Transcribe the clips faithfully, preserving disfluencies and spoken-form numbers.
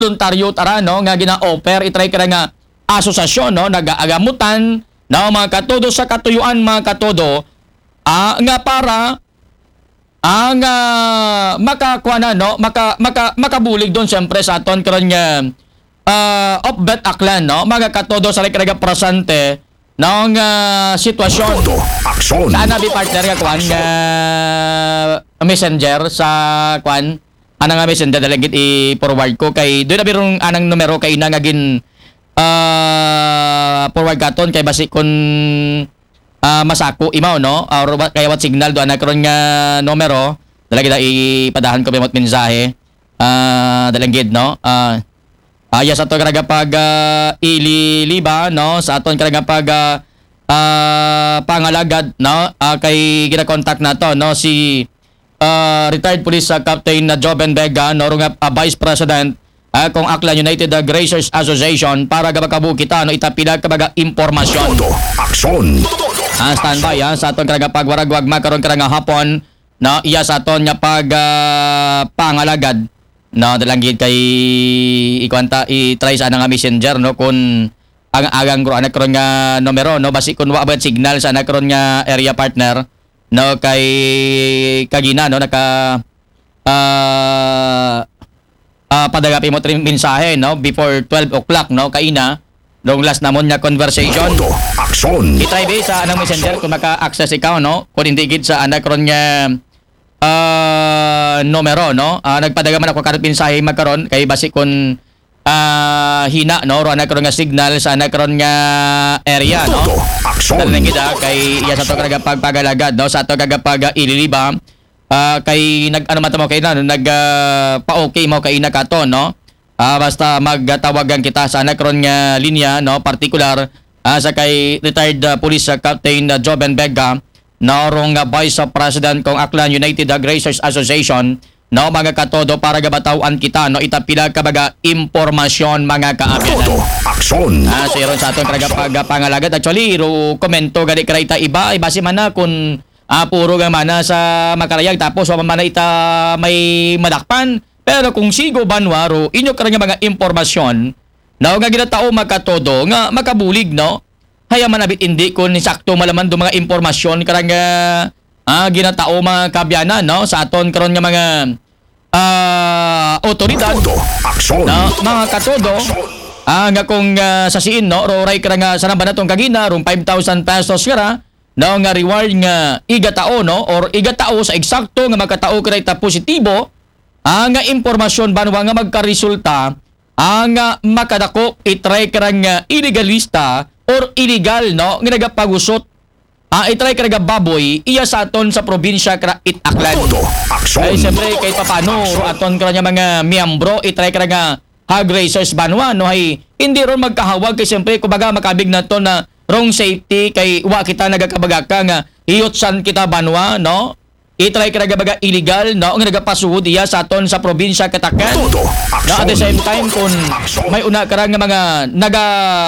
voluntaryo tara no nga gina-offer itry ka nga asosasyon no nagaagamutan no mga katodo sa katuyuan mga katodo ah, nga para ang uh, makakuha na no maka, maka makabulig doon siyempre sa aton karon nga uh, of-bet aklan no mga katodo sa rekraga presente no nga sitwasyon sa nabi partner nga kuan nga messenger sa kuan ana nga messenger dalagit i-forward ko kay doon na birong anang numero kay na nga gin uh, forward katon kay basi kun uh, masako imaw no or kaya wat signal do ana karon nga numero dalagit ipadahan ko bimot mensahe uh, dalagit no uh, aya sa to karaga pag uh, ililiba no sa aton karaga pag uh, uh, pangalagad no uh, kay gina-contact nato no si Uh, retired police uh, captain na uh, Joben Vega no nga uh, vice president uh, kung Aklan United uh, Gracers Association para gabakabu kita no itapila kabaga impormasyon aksyon ah standby ah sa aton karaga pagwaragwag makaron karanga hapon no iya sa aton nga pag uh, pangalagad no dalanggit kay ikwanta i-try sa nga messenger no kun ang agang gro anak karon nga numero no basi kun wa ba signal sa anak karon nga area partner no kay kagina no naka uh, uh, padagapi mo trim mensahe no before twelve o'clock no kaina dong last namon nga conversation action i-try ba sa anang messenger kung maka-access ikaw no kung hindi gid sa anak ron nga uh, numero no uh, nagpadaga man ako kanang mensahe magkaron kay basi kun uh, hina no ro anak ron nga signal sa anak ron nga area no action kita kay iya sa to kaga pagpagalagad no sa to kaga pag ililiba uh, kay nag ano mata mo kay na nag uh, pa-okay mo kay na kato no uh, basta magtawagan kita sa anak ron nga linya no particular uh, sa kay retired uh, police uh, captain uh, Joben Vega no rong uh, vice uh, president kong Aklan United uh, Gracers Association no mga katodo para gabatawan kita no itapila kabaga impormasyon mga kaabyanan aksyon ah siron sa aton karaga pagpangalagad actually ro komento gadi karayta iba iba si mana kun ah, puro ga mana sa makarayag tapos wa man ita may madakpan pero kung sigo banwa ro inyo karanga mga impormasyon no nga ginatao makatodo nga makabulig no haya manabit indi kun sakto malaman do mga impormasyon karanga ah ginatao mga kabyanan no sa aton karon nga mga uh, otoridad no mga katodo ah nga kung uh, sa siin no roray kara nga sa namba natong kagina rong five thousand pesos kara no nga reward nga igatao no or igatao sa eksakto nga makatao kray ta positibo ang nga impormasyon banwa nga magkaresulta ang uh, makadako itry kara nga illegalista or illegal no nga nagapagusot ah itry ka nga baboy iya sa aton sa probinsya kra Itaklan ay siyempre kahit papano aton kra nga mga miyembro itry ka nga hog racers banwa no hay hindi ron magkahawag kay siyempre kumbaga makabig na to na wrong safety kay wa kita nagakabagaka nga iyotsan kita banwa no itry ka nga baga illegal no nga nagapasuhod iya sa aton sa probinsya Katakan no at the same time kung may una ka nga mga naga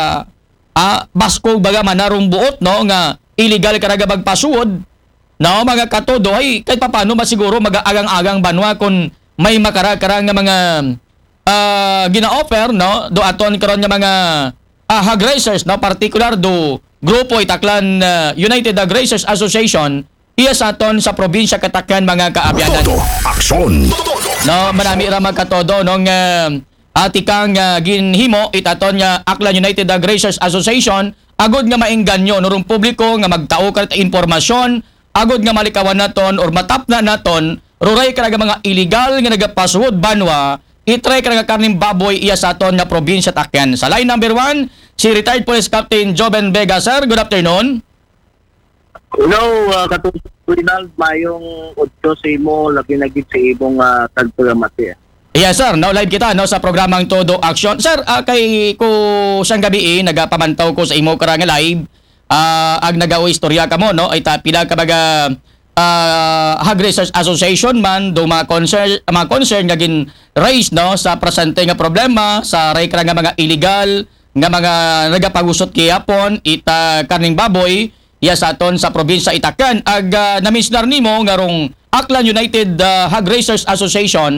ah basko baga manarong buot no nga illegal karaga magpasuod no mga katodo ay kahit paano masiguro mag-agang-agang banwa kung may makara-kara nga mga uh, gina-offer no do aton karon nga mga uh, hog racers no particular do grupo Itaklan uh, United Hog Racers Association iya sa aton sa probinsya Katakan mga kaabyanan action no manami ra magkatodo no nga atikang uh, ginhimo itaton nga Aklan United Hog Racers Association agod nga maengganyo nurong publiko nga magtao ka impormasyon agod nga malikawan naton or matap na naton ruray ka nga mga illegal nga nagapasuod banwa itry ka nga karning baboy iya sa aton nga probinsya Takyan sa line number one si retired police captain Joben Vega sir good afternoon. Hello uh, katulad Rinald mayong otso sa imo lagi nagit sa imong uh, tagprogramate. Yes sir, no live kita no sa programang Todo Action. Sir, uh, kay ko siyang gabi eh, nagapamantaw ko sa imo karang live. Uh, ag nagawa istorya ka mo no ay ta pila ka baga uh, Hog Racers Association man do mga concern mga concern nga gin raise no sa presente nga problema sa ray nga mga illegal nga mga nagapagusot kay Japon ita karning baboy iya sa aton sa probinsya Itakan ag uh, namisnar nimo nga rong Aklan United uh, Hog Racers Association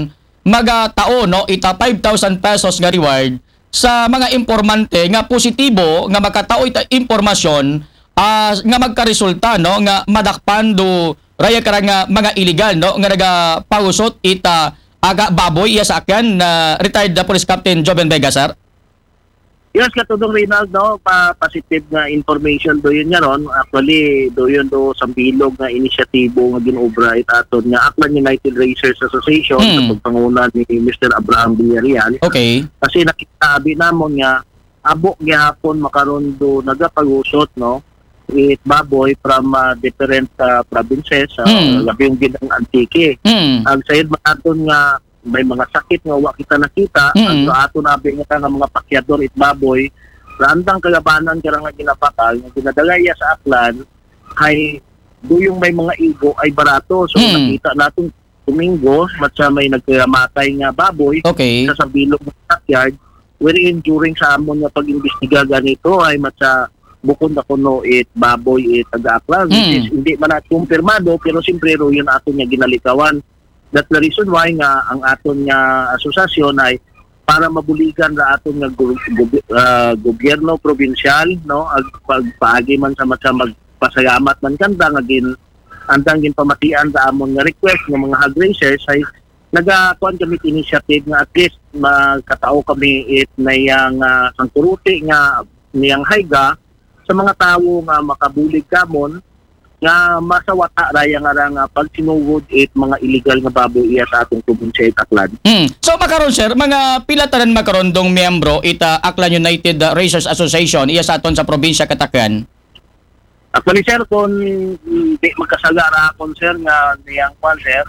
magatao no ita five thousand pesos nga reward sa mga impormante nga positibo nga makatao ita impormasyon ah, nga magkaresulta no nga madakpan do raya kara nga mga illegal no nga nagapausot ita aga baboy iya sa akyan na retired na police captain Joven Vega, sir. Yes, katulong Reynald, no, pa positive nga information do yun nga ron. Actually, do yun do sa bilog nga inisyatibo nga ginobra it aton nga Aklan United Racers Association Hmm. sa pagpanguna ni Mister Abraham Villarreal. Okay. Kasi nakita abi namon nga abo gyapon makaron do nagapag-usot no it baboy from uh, different uh, provinces uh, Hmm. labi yung ginang Antique. Mm. Ang sayod maton nga may mga sakit nga wa kita nakita Mm. ang ato nabi nga nga mga pakyador it baboy randang kagabanan kara nga ginapakal nga ginadalaya sa Aklan ay duyong may mga igo ay barato so Mm. nakita natin Domingo matsa may nagkamatay nga baboy Okay. sa sabilog ng backyard wherein during sa amon nga pag-imbestiga ganito ay matsa bukod na kuno it baboy it taga-Aklan which Mm. is hindi man natin kumpirmado pero siyempre ro yun aton nga ginalikawan. That's the reason why nga ang aton nga asosasyon ay para mabuligan ra aton nga gu- gu- ah, gobyerno provincial no ag pagpaagi man sa matsa magpasayamat man kanta nga gin andang gin pamatian sa amon nga request ng mga hog racers ay nagakuan kami initiative nga at least magkatao kami it na yang uh, sangkuruti nga niyang hayga sa mga tawo nga makabulig kamon nga masawata raya nga ra nga pag sinugod it mga illegal nga baboy iya sa atong probinsya it Aklan. Mm. So makaron sir, mga pila tanan makaron dong miyembro ita Aklan United Racers Association iya sa aton sa probinsya Katakyan. Actually sir, kung mm, di magkasagara akon sir nga niyang kwan sir,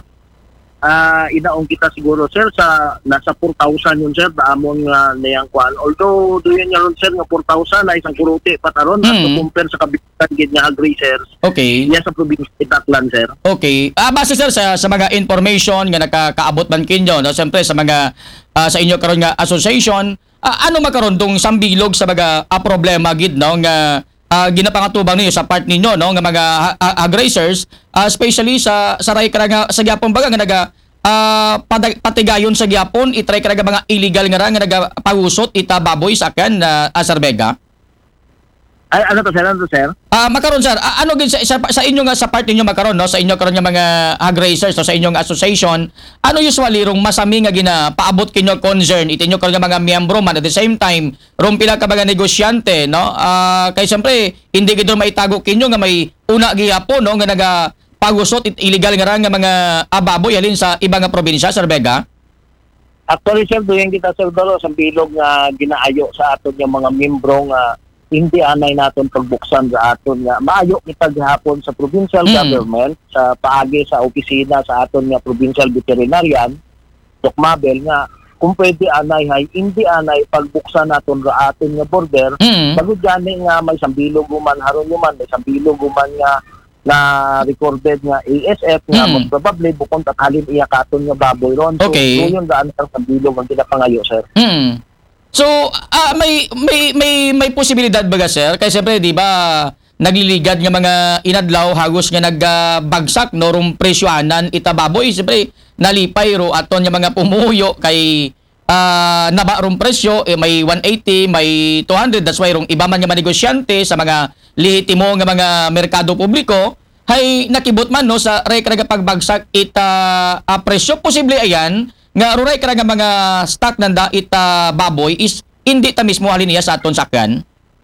ah inaong kita siguro sir sa nasa four thousand yun sir daamon nga niyang kwan. Although doon nga ron sir nga four thousand ay isang kuruti pataron Mm. at to compare sa kabitan gid nga hog racers Okay. iya sa probinsya it Aklan sir. Okay. Ah base sir sa, sa mga information nga nakakaabot man kinyo no, siyempre sa mga ah, sa inyo karon nga association, ah, ano makaron dong sambilog sa mga ah, problema gid no nga ah, ginapangatubang ninyo sa part ninyo no nga mga ha- hog racers, ah, especially sa sa ray kara nga sa gyapon baga nga naga ah, padag- patigayon sa gyapon itry kara nga mga illegal nga ra nga nagapagusot ita baboy sa kan na uh, Sir Vega. Ay ano to sir, ano to sir? Ah, makaron sir, ah, ano gid sa, sa, sa inyo nga sa part ninyo makaron no, sa inyo karon nga mga hog racers no, sa inyong association, ano usually rong masami nga ginapaabot kinyo concern iti inyo karon nga mga miyembro man at the same time rong pila ka mga negosyante no? Ah, kay siyempre hindi gid ro maitago kinyo nga may una gihapon no nga naga pagusot it illegal nga ra nga mga ababoy halin sa ibang nga probinsya, Sir Vega. Actually sir, doon kita sir Dolo sa bilog nga ginaayo sa aton nga mga membro nga hindi anay naton pagbuksan sa aton nga maayo kita gihapon sa provincial Mm. government sa paagi sa opisina sa aton nga provincial veterinarian Tukmabel nga kung pwede anay hay hindi anay pagbuksan naton ra aton nga border Mm. bagud gani nga may sambilog human haron human may sambilog human nga na recorded nga A S F nga Mm. most probably bukod at halin iya katon nga baboy ron so Okay. so yun daan ang sambilog ang ginapangayo sir. Hmm. So, ah may may may may posibilidad ba sir? Kasi siyempre, 'di ba, nagliligad nga mga inadlaw hagos nga nagbagsak no rum presyoanan ita baboy. Siyempre, nalipay ro aton nga mga pumuyo kay ah naba rum presyo eh, may one eighty, may two hundred. That's why rong iba man nga manegosyante sa mga lehitimo nga mga merkado publiko hay nakibot man no sa rek nga pagbagsak ita ah, presyo. Posible ayan nga ruray ka nga mga stock nanda ita baboy is hindi ta mismo halin niya sa aton sakyan.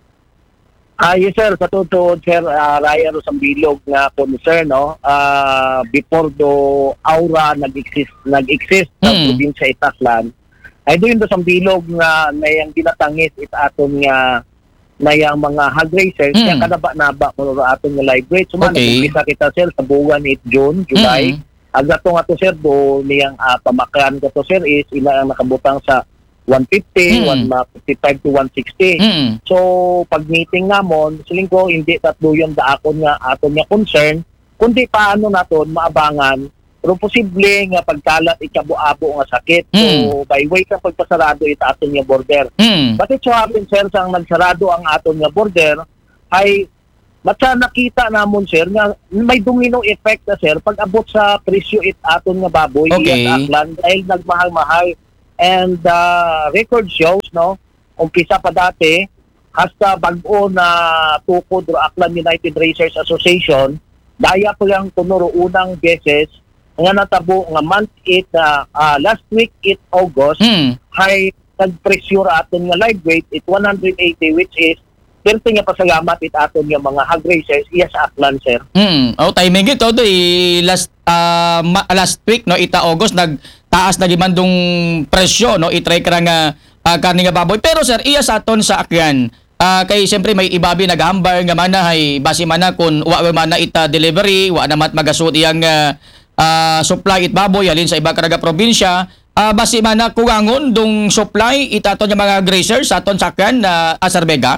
Ah yes sir, sa totoo sir, uh, Raya Rosambilog nga concern no, ah before do aura nag-exist nag-exist sa Mm. probinsya Itaklan. Ay doon do Sambilog nga nayang ginatangis it aton nga nayang mga hog racers Mm. kaya kanaba-naba mo ra aton nga live rate. So man Okay. kita kita sir sa buwan it June, July. Mm. Aga to nga to sir do niyang uh, pamakan ko to sir is ina ang nakabutang sa one fifty, Mm. one fifty-five to one sixty. Mm. So pag meeting namon, siling ko hindi tatlo yung daakon nga aton nga concern, kundi paano naton maabangan pero posible nga pagkalat ikabo-abo nga sakit. So Mm. by way sa pagpasarado ita aton nga border. Mm. But it so happen sir sang nagsarado ang aton nga border ay But sa nakita namon sir nga may domino effect na sir pag abot sa presyo it aton nga baboy Okay. iyas aklan dahil nagmahal-mahal and uh, record shows no umpisa pa dati hasta bag-o na tukod ro Aklan United Racers Association daya pa lang kunuro unang beses nga natabo nga month it uh, uh, last week it August Mm. hay nagpresyo ra aton nga live weight it one hundred eighty which is perti nga pasalamat it aton nga mga hog racers iya sa Aklan sir. Mm. Oh, timing ito do last ah, ma- last week no ita August nagtaas na gimandong presyo no i-try ka nga uh, karne nga baboy. Pero sir, iya sa aton sa Aklan. Ah, kay siyempre may ibabi naghambar nga mana hay basi mana kun wa man na ita delivery, wa na mat magasud iyang ah, ah, supply it baboy alin sa iba karaga probinsya. Ah, basi mana kugangon dong supply itaton nga mga grazers sa aton sa Aklan na Asarbega.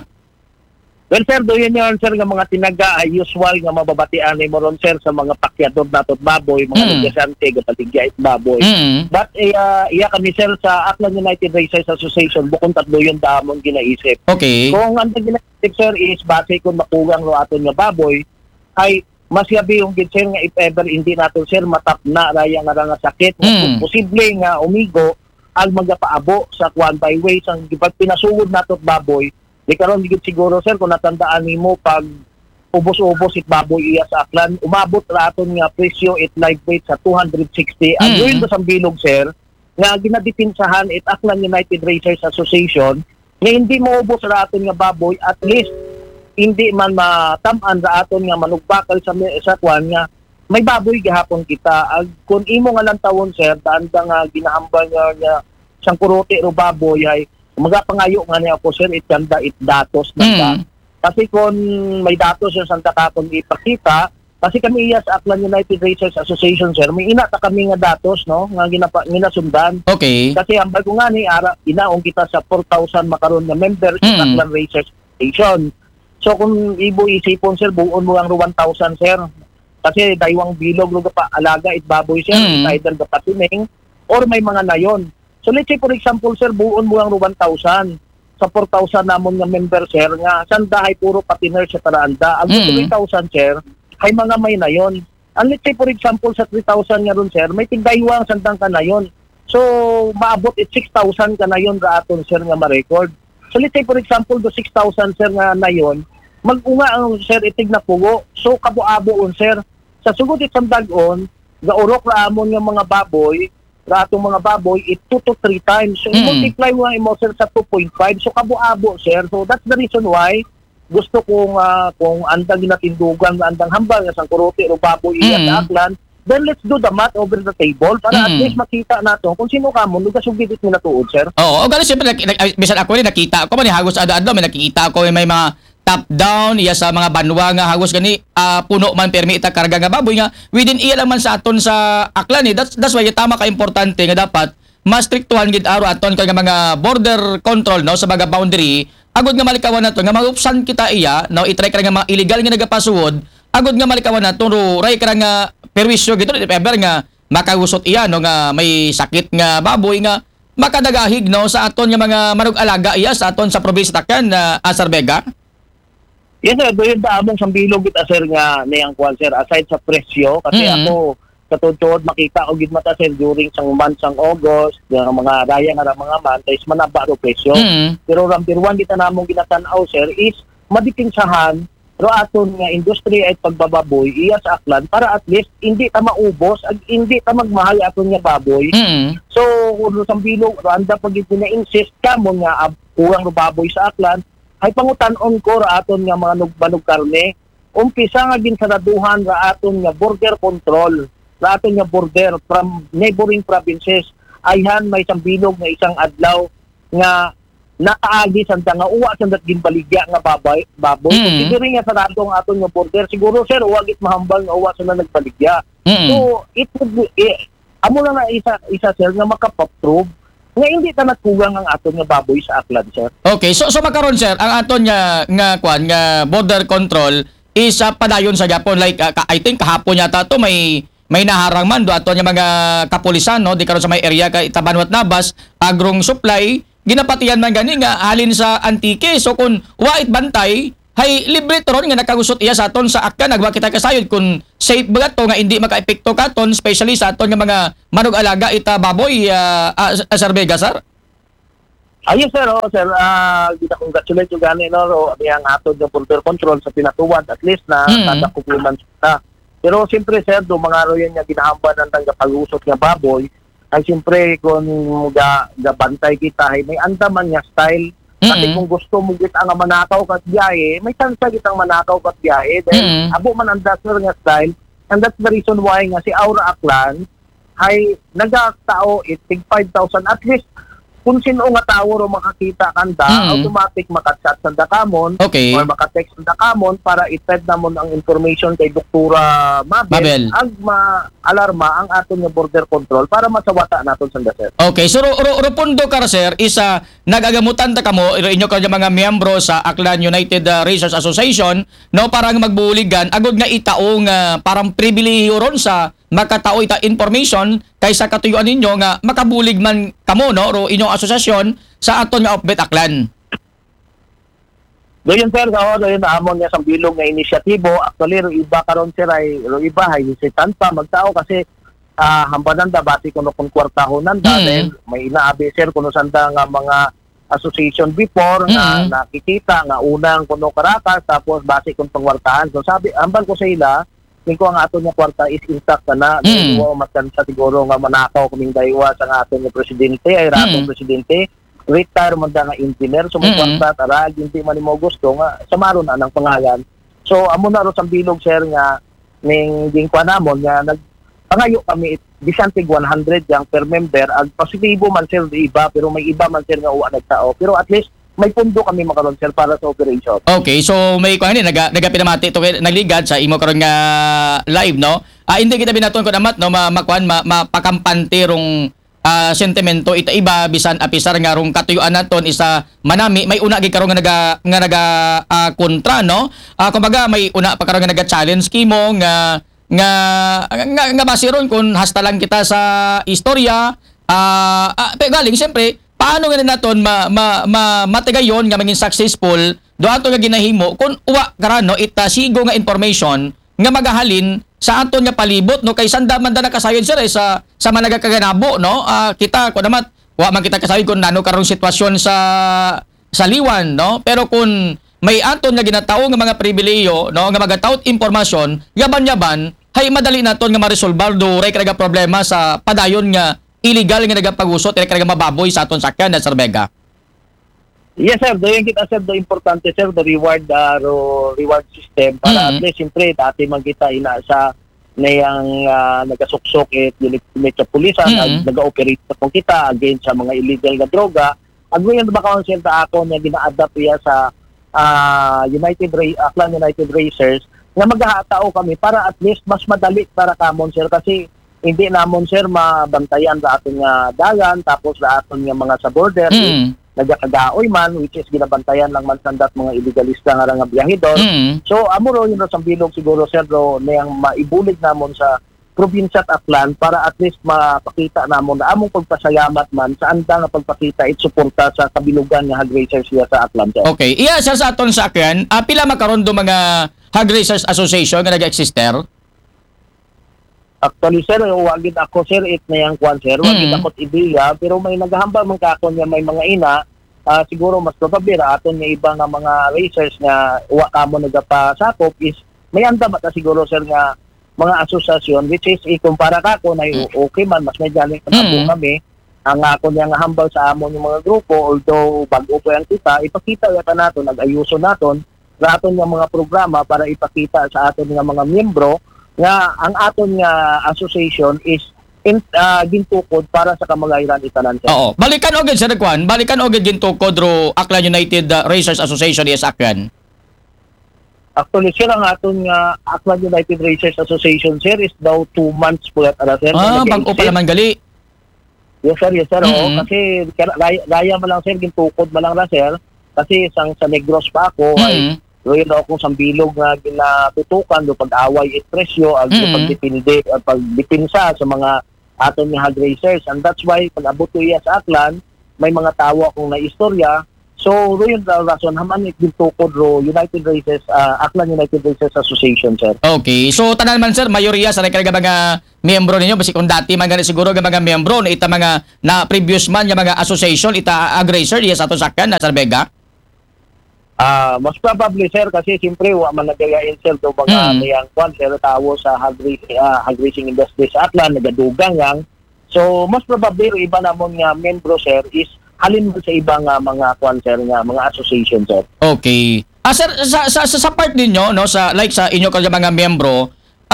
Well sir, doon yun sir nga mga tinaga ay usual nga mababatian ni mo ron sir sa mga pakyador natot baboy, mga Mm. negosyante, gapaligya it baboy. Mm. But iya, iya kami sir sa Aklan United Racers Association bukong tatlo yung damon ginaisip. Okay. Kung ang ginaisip sir is base kung makugang ro aton nga baboy ay mas yabi yung gid sir nga if ever hindi nato sir matap na raya nga ra nga sakit nga Mm. posible nga umigo ang magapaabo sa kwan by way sang pag pinasugod nato baboy di karon digid siguro sir kung natandaan nimo pag ubos-ubos it baboy iya sa Aklan umabot ra aton nga presyo it live weight sa two hundred sixty ang Mm. yun sa bilog sir nga ginadipinsahan it Aklan United Racers Association nga hindi mo ubos ra aton nga baboy at least hindi man matam-an ra aton nga manugbakal sa sa kwan nga may baboy gihapon kita ag kun imo nga lang tawon sir daan ka nga ginahambal nga, nga sang kurote ro baboy ay magapangayo nga niya ako sir it ganda it datos na Mm. kasi kung may datos yung santa kakon ipakita kasi kami iya sa Aklan United Racers Association sir may ina ta kami nga datos no nga ginapa ginasundan Okay. kasi ang bago nga ni ara inaong kita sa four thousand makaron nga member Mm. sa Aklan Racers Association. So kung ibo isipon sir buon mo ang one thousand sir. Kasi daywang bilog luga pa alaga it baboy sir, Mm. either kapatining or may mga nayon. So let's say for example sir buon mo ang one thousand sa four thousand namon nga member sir nga sanda hay puro patiner sa taraanda. Ang Mm. three thousand sir hay mga may nayon. Ang let's say for example sa three thousand nga ron sir may tigdaywang sandang ka nayon. So maabot it six thousand ka nayon ra aton sir nga ma-record. So let's say for example do six thousand sir nga nayon mag-unga ang sir itig na pugo. So kabuabo on sir sa sugod itong dag-on gaurok ra amon nga mga baboy ra atong mga baboy it two to three times. So Mm. multiply mo ang imo sir sa two point five. So kabuabo sir. So that's the reason why gusto kong uh, kung andang ginatindugan nga andang hambal nga sang kurote o baboy iya Mm. sa Aklan, then let's do the math over the table para at Mm. least makita nato kung sino ka mo lugar sugid it nila tuod sir. Oo, o gano'n siyempre, nak- nak- bisan ako rin, nakita ko man, eh, hagos ada-ada, may nakikita ko, may mga top-down, iya sa mga banwa nga, hagos gani, ah, puno man, permi ita karga nga baboy nga, within iya lang man sa aton sa Aklan, eh. That's, that's why, yung tama ka-importante nga dapat, mas strictuhan gid aro aton kay nga mga border control, no, sa mga boundary, agod nga malikawan nato, nga maupsan kita iya, no, itry ka nga mga illegal nga nagapasuod, agod nga malikawan nato, ro, ray ka nga perwisyo, gito, if ever nga, makagusot iya, no, nga may sakit nga baboy nga, makadagahig no sa aton nga mga manug alaga iya sa aton sa probinsya Takyan na Asarbega. Yes sir, doon da among sambilog gid sir nga niyang kwan sir aside sa presyo kasi Mm. ako sa tuod makita og gid mata sir during sang month sang August nga mga raya nga ra mga month is manaba ro presyo. Mm. Pero number one kita namong ginatan-aw sir is madipinsahan ro aton nga industry at pagbababoy iya sa Aklan para at least hindi ta maubos ag hindi ta magmahal aton nga baboy. Mm. So kung sa bilog ro anda pag gid na-insist kamo nga ab- kuwang ro baboy sa Aklan ay pangutan-on ko ra aton nga mga nugbanog karne umpisa nga ginsaraduhan ra aton nga border control ra aton nga border from neighboring provinces ayhan may isang bilog nga isang adlaw nga nakaagi sanda nga uwa sanda ginbaligya nga babay baboy Mm. mm. Considering nga sarado ang aton nga border siguro sir uwa git mahambal nga uwa sanda nagbaligya. Mm. So it would be eh, amo lang na isa isa sir nga makapaprove nga hindi ta nagkugang ang aton nga baboy sa Aklan sir. Okay, so so makaron sir, ang aton nga nga kwan nga border control is uh, padayon sa Japon like uh, ka- I think kahapon yata to may may naharang man do aton nga mga kapulisan no di karon sa may area kay Tabanwat Nabas agrong supply ginapatiyan man gani nga halin sa Antique. So kung wait bantay hay libre toron nga nakagusot iya sa aton sa akyan nagwa kita kasayod kung safe ba to nga hindi maka-epekto katon especially sa aton nga mga manug alaga ita baboy uh, uh, Sir Vega, sir. Ayun sir, oh, sir, ah kita congratulate yung gani no, ro, ang atod ng border control sa pinatuwad at least na Mm. kada kukuman sa. Pero siyempre sir, do mga ro yan nga ginahamba ng tagapag-usot nga baboy, ay siyempre kung ga, ga bantay kita ay may andaman nga style. Kasi Mm-mm. kung gusto mo kita nga manakaw kat biyahe, may chance kitang manakaw kat biyahe. Dahil Mm. abo man ang dasher nga style. And that's the reason why nga si Aura Aklan ay nagkatao it tig five thousand at least kung sino nga tao ro makakita kanda, Mm. automatic makachat sa dakamon Okay. or makatext sa dakamon para i-fed namon ang information kay Doktora Mabel, Mabel. ang ma-alarma ang aton nga border control para masawata naton sa dasher. Okay, so ro, ro, ro pundo ka sir isa nagagamutan ta kamo iro inyo ka mga miyembro sa Aklan United uh, Racers Association no parang magbuligan agod nga itao nga parang pribilehiyo ron sa makatao ita information kaysa katuyuan ninyo nga makabulig man kamo no ro inyong asosasyon sa aton nga Update Aklan. Doon sir, sa doon na amon nga sa bilog nga inisyatibo, actually ro iba karon sir ay ro iba ay si Tanpa magtao kasi ah hambanan da base kuno kun kwartahonan da Mm. then may inaabi sir kuno sanda nga mga association before nga Mm. nakikita nga unang kuno Caracas tapos base kun pangwartahan. So sabi ambal ko sa ila ko ang aton nga kwarta is intact na Mm. mm. matan sa siguro nga manakaw kaming daywa sa nga aton nga presidente ay ratong Mm. presidente retire man da nga engineer so may Mm. kwarta tara hindi man mo gusto nga samaro na ang pangalan. So amo na ro sa bilog sir nga ning gingkwa namon nga nag pangayo kami bisan tig one hundred yang per member ag positibo man sir di iba pero may iba man sir nga uwa nagtao pero at least may pundo kami makaron sir para sa operation. Okay, so may kuan ni naga nagapinamati to kay nagligad sa imo karon nga live no. Ah hindi kita binaton ko namat no ma, makuan ma, mapakampante rong ah, sentimento ita iba bisan apisar nga rong katuyuan naton isa manami may una gid karon nga naga nga naga ah, kontra no. Ah kumbaga may una pa karon nga naga-challenge kimo nga nga nga, nga basiron kung hasta lang kita sa istorya ah ah, pero galing siyempre paano nga naton ma, ma, ma matigayon nga maging successful do ato nga ginahimo kung uwa karano ita sigo nga information nga magahalin sa aton nga palibot no kay sanda man da nakasayod sir eh, sa sa mga nagakaganabo no. Ah, kita ko naman wa man kita kasayod kung nano karong sitwasyon sa sa liwan no pero kung may aton nga ginatao nga mga pribileyo no nga magataot impormasyon yaban-yaban hay madali naton nga maresolbar do ray kada problema sa padayon nga illegal nga nagapagusot ray kada mababoy sa aton sakyan na Sir Vega. Yes sir, doon kita sir, do importante sir, the reward uh, ro, reward system para Mm. at least siyempre dati man kita ina sa nayang uh, nagasuksok it dilit sa pulisan Mm. ag naga-operate sa kung kita against sa mga illegal nga droga. Ag ngayon ba kaon sir ta ako nga gina-adapt iya sa uh, United Ra- Aklan United Racers nga maghahatao kami para at least mas madali para kamon sir kasi hindi namon sir mabantayan sa aton nga dagan tapos sa aton nga mga sa border Mm. nagakagaoy man which is ginabantayan lang man sandat mga illegalista nga nga biyahedor. Mm. So amo ro yun ro sa bilog siguro sir ro niyang maibulig namon sa probinsya at Aklan para at least mapakita namon na among pagpasalamat man sa anda nga pagpakita it suporta sa kabilugan nga hog racers siya sa Aklan sir. Okay, iya sir sa aton sa akyan ah, pila makaron do mga Hog Racers Association nga nag-exister? Actually sir, wagid ako sir it na yang kwan sir, wagid Mm. ako ideya pero may naghahambal man ka ako nga may mga ina ah, siguro mas probable ra aton nga iba nga mga racers nga wa kamo nagapasakop is may anda ba ta siguro sir nga mga asosasyon which is ikumpara ka ko na okay man mas may galing pa Mm. kami ang ako niya nga hambal sa amon yung mga grupo although bago pa yan kita ipakita yata naton nag-ayuso naton sa aton nga mga programa para ipakita sa aton nga mga miyembro nga ang aton nga association is in uh, gintukod para sa kamagayran itanan sir. Oo. Balikan ogid sir Kwan, balikan ogid gintukod ro Aklan United uh, Racers Association is akyan. Actually sir ang aton nga Aklan United Racers Association sir is daw two months po yata sir. Ah, Nag-exist. bago pa naman gali. Yes sir, yes sir. Oo, Mm-hmm. kasi kaya- raya, raya man lang sir, gintukod man lang ra sir. Kasi sang sa Negros pa ako ay Mm. Royal daw akong sambilog nga ginatutukan do pag-away at presyo ag Mm. pagdipinde at pagdipinsa sa mga aton nga hog racers and that's why pag abot ko iya sa Aklan may mga tawo akong naistorya So, ro yun na rason, haman it tukod ro United Races, uh, Aklan United Races Association, sir. Okay. So tanan man sir, mayoriya sa rekarga mga miyembro ninyo basi kung dati man gani siguro nga mga miyembro na ita mga na previous man nga mga association ita agracer iya sa ato sakyan na Sir Vega. Ah, most probably, sir, kasi siyempre wa man nagayain, sir, do mga Mm. niyang kwan, sir, tawo sa hog racing, uh, hog racing industry sa Aklan, nagadugang yang. So, most probably, ro iba namon nga membro, sir, is halin mo sa ibang uh, mga kwan, sir, nga mga association, sir. Okay. Ah sir, sa sa sa, sa part ninyo no sa like sa inyo kada mga miyembro,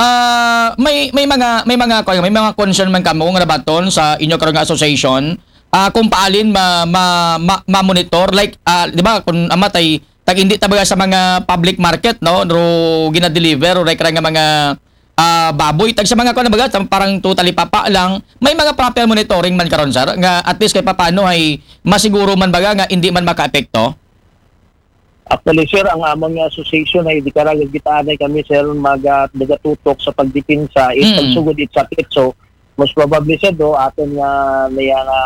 ah may may mga may mga may mga concern man kamo nga nabaton sa inyo kada nga association. Ah kung paalin ma ma, ma, ma monitor like ah, di ba kung amatay tag hindi tabaga sa mga public market no ro gina-deliver or like nga mga ah baboy tag sa mga kuan baga parang totally papa lang may mga proper monitoring man karon sir nga at least kay papaano ay masiguro man baga nga hindi man makaapekto. Actually, sir, ang among nga association ay di karagag gitaanay kami, sir, mag uh, nagatutok sa pagdipinsa, it Mm. pagsugod it sakit. So, most probably, sir, do, aton nga niya nga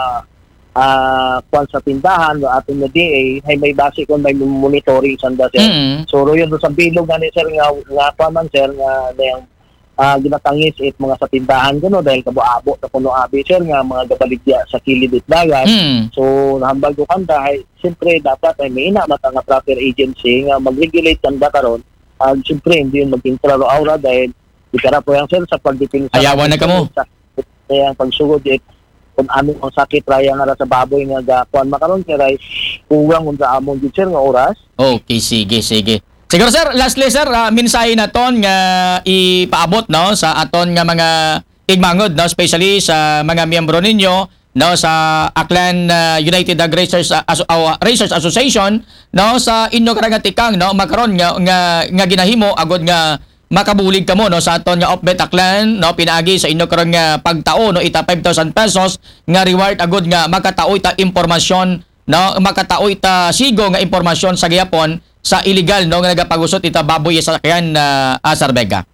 uh, kwan sa tindahan, do, aton nga D A, ay may base kung may monitoring sanda, sir. Mm. So, ro yun do sa bilog nga ni, sir, nga, nga kwan man, sir, nga niyang uh, ginatangis it mga sa tindahan gano dahil kabo-abo na kuno abi, sir, nga mga gabaligya sa kilid it dagat. Mm. So, nahambal ko kanda, ay, siyempre, dapat ay may inamat ang proper agency nga mag-regulate kanda karon. Uh, siyempre, hindi yun mag-intraro aura dahil ikara po yan, sir, sa pagdipin sa... Ayawan na kamo. Sa ang pagsugod, it, kung ano ang sakit raya nga sa baboy nga gakuan makaron, sir, ay kuwang kung sa among sir, nga oras. Okay, sige, sige. Siguro sir, lastly sir, uh, mensahe na ton nga ipaabot no sa aton nga mga igmangod no, especially sa mga miyembro ninyo no sa Aklan uh, United Ag Racers uh, Aso- uh, Racers Association no sa inyo karangatikang no makaron nga, nga nga ginahimo agod nga makabulig kamo no sa aton nga Opbet Aklan no pinaagi sa inyo karon nga pagtao no ita five thousand pesos nga reward agod nga makatao ita impormasyon no makatao ita sigo nga impormasyon sa gihapon sa illegal no nga nagapagusot ita baboy sa sakyan na uh, Sir Vega.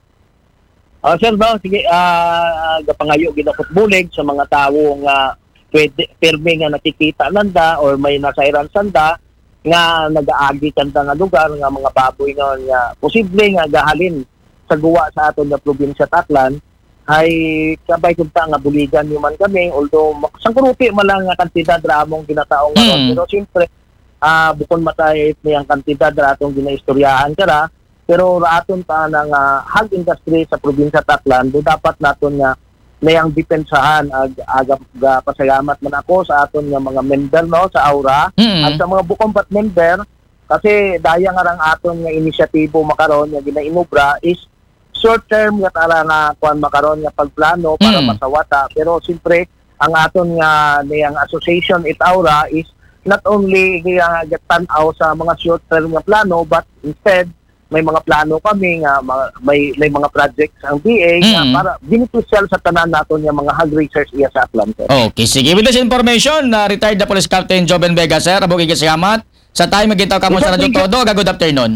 Ah, sir, no, sige, ah, gapangayo ginakot bulig sa mga tawo nga pwede perme nga nakikita nanda or may nasairan sanda nga nagaagi kanta nga lugar nga mga baboy nga, nga posible nga gahalin sa guwa sa aton nga probinsya Aklan ay kabay kunta nga buligan ni man kami, although sangkurupi man lang nga kantidad ramong ginataong Mm. mm. pero siyempre ah bukod matay niyang kantidad ra atong ginaistoryahan kara, pero raaton pa ng uh, hog industry sa probinsya Aklan, do dapat naton nga mayang depensahan ag aga aga pasalamat man ako sa aton nga mga member no sa Aura Mm. at sa mga bukong pat member kasi daya nga rang aton nga inisyatibo makaron nga ginainubra is short term nga tara nga kuan makaron nga pagplano para Mm. masawata, pero siyempre ang aton nga niyang association it Aura is not only nga tan-aw sa mga short term nga plano but instead may mga plano kami nga mga- may may mga projects ang D A nga Mm. para beneficial sa tanan naton nga mga hog racers iya sa Aklan, sir. Okay, sige. With this information, na retired na Police Captain Joven Vega, sir. Abog salamat. Sa time magkita ka mo Yes, sa sir, Radyo thank you. Todo. Good afternoon.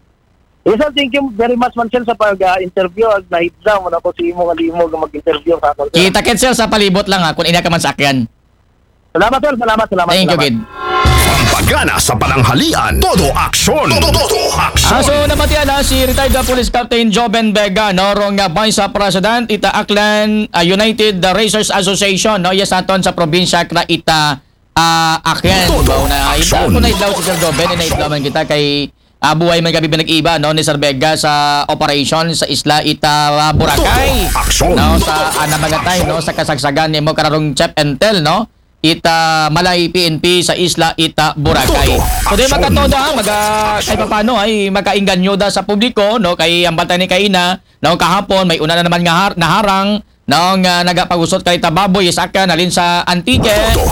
Yes, sir, thank you very much man, sir, sa pag-interview. Uh, Nahidla mo na ko si Imo nga limo nga mag-interview sa akin, sir. Kita kit sir sa palibot lang ha, kung ina ka man sakyan. Salamat, sir. Salamat, salamat. Thank you, salamat. kid. Pampagana sa pananghalian. Todo aksyon. Todo, todo aksyon. Ah, so napatiyan na si retired na Police Captain Joven Vega, no, rong nga Vice President ita Aklan uh, United Racers Association, no, yes aton sa probinsya kra ita uh, Aklan. Todo Na ita aksyon. ko na idlaw si Sir Joven, na idlaw man kita kay uh, buhay man gabi pinag-iba no ni Sir Vega sa operation sa isla ita uh, Boracay. Todo aksyon. No, sa Anabagatay, no, sa kasagsagan ni mo kararong Chep and Tel, no. Ita Malay P N P sa isla Ita Boracay. So di magkatodo ha, maga kay paano ay makainganyo da sa publiko no kay ang bata ni kaina no kahapon may una na naman nga har, naharang no nga nagapagusot kay tababoy isaka nalin sa Antique.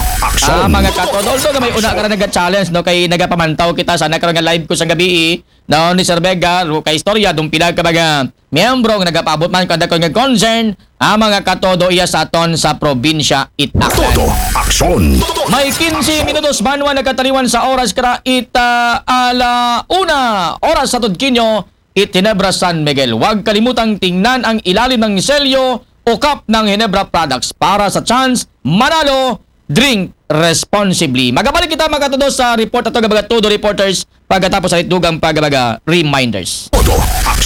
Ah, mga katodo although may una ka na naga-challenge no kay nagapamantaw kita sa nakaroon nga live ko sa gabi no ni Sir Vega ro kay istorya dum pila ka baga miyembro nga nagapabot man kada ko nga concern ang mga katodo iya sa aton sa probinsya Ita. Todo aksyon. May quince minutos banwa nagkataliwan sa oras kara ita ala una oras sa Tudkinyo it Ginebra San Miguel. Huwag kalimutang tingnan ang ilalim ng selyo o cup ng Ginebra products para sa chance manalo drink responsibly. Magabalik kita mga katudo sa report ato gabaga Todo Reporters pagkatapos sa dugang paggabaga reminders. Todo